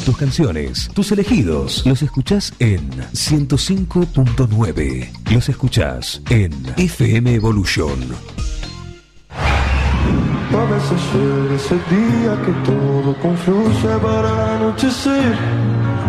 tus canciones, tus elegidos. Los escuchás en 105.9. Los escuchás en FM Evolution. A veces llega ese día que todo confluye para anochecer.